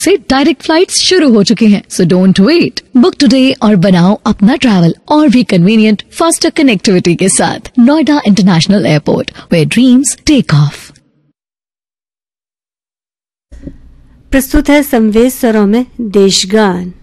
से direct flights शुरू हो चुके हैं, so don't wait, book today और बनाओ अपना ट्रैवल और भी कन्वीनियंट, फास्टर कनेक्टिविटी के साथ Noida international airport, where dreams take off. प्रस्तुत है संवेद स्वरों में देशगान।